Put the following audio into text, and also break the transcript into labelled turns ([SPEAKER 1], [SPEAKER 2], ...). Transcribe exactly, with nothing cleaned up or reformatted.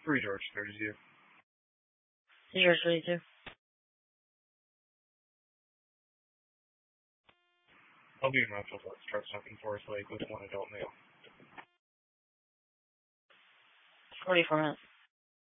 [SPEAKER 1] Three George thirty-two.
[SPEAKER 2] George thirty-two.
[SPEAKER 1] I'll be in my field. Let's start something Forest Lake with one adult male.
[SPEAKER 2] Forty-four minutes.